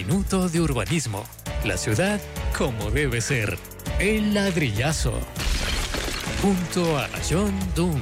minuto de urbanismo. La ciudad como debe ser. El ladrillazo. Junto a John Dunn.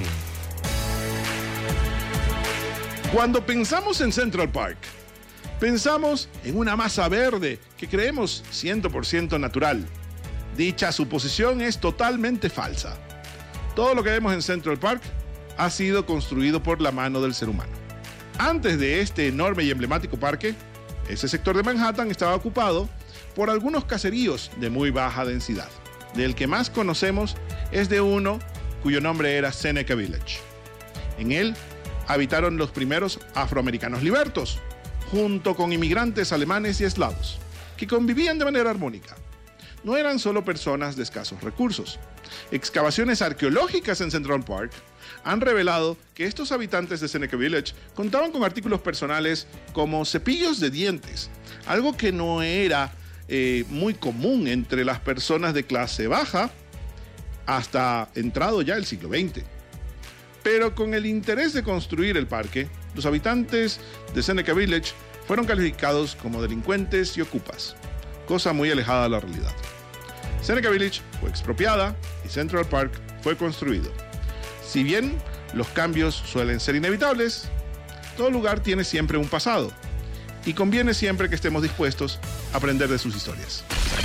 Cuando pensamos en Central Park, pensamos en una masa verde que creemos 100% natural. Dicha suposición es totalmente falsa. Todo lo que vemos en Central Park ha sido construido por la mano del ser humano. Antes de este enorme y emblemático parque, ese sector de Manhattan estaba ocupado por algunos caseríos de muy baja densidad. Del que más conocemos es de uno cuyo nombre era Seneca Village. En él habitaron los primeros afroamericanos libertos, junto con inmigrantes alemanes y eslavos, que convivían de manera armónica. No eran solo personas de escasos recursos. Excavaciones arqueológicas en Central Park han revelado que estos habitantes de Seneca Village contaban con artículos personales como cepillos de dientes, algo que no era muy común entre las personas de clase baja hasta entrado ya el siglo XX. Pero con el interés de construir el parque, los habitantes de Seneca Village fueron calificados como delincuentes y ocupas, cosa muy alejada de la realidad. Seneca Village fue expropiada y Central Park fue construido. Si bien los cambios suelen ser inevitables, todo lugar tiene siempre un pasado y conviene siempre que estemos dispuestos a aprender de sus historias.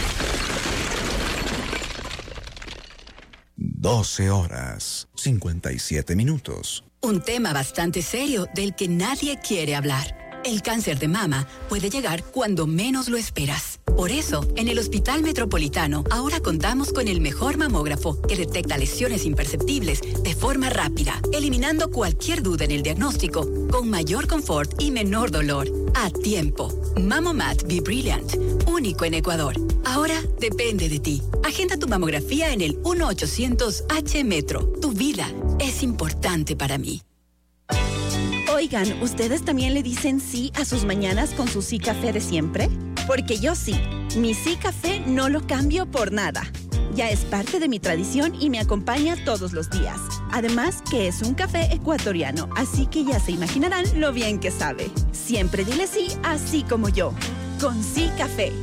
12:57. Un tema bastante serio del que nadie quiere hablar. El cáncer de mama puede llegar cuando menos lo esperas. Por eso, en el Hospital Metropolitano ahora contamos con el mejor mamógrafo que detecta lesiones imperceptibles de forma rápida, eliminando cualquier duda en el diagnóstico con mayor confort y menor dolor. A tiempo. Mamomat Be Brilliant, único en Ecuador. Ahora depende de ti. Agenda tu mamografía en el 1-800-H-Metro. Tu vida es importante para mí. Oigan, ¿ustedes también le dicen sí a sus mañanas con su sí café de siempre? Porque yo sí. Mi sí café no lo cambio por nada. Ya es parte de mi tradición y me acompaña todos los días. Además que es un café ecuatoriano, así que ya se imaginarán lo bien que sabe. Siempre dile sí, así como yo. Con sí café.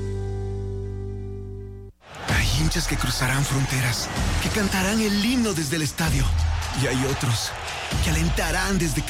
Hay hinchas que cruzarán fronteras, que cantarán el himno desde el estadio. Y hay otros que alentarán desde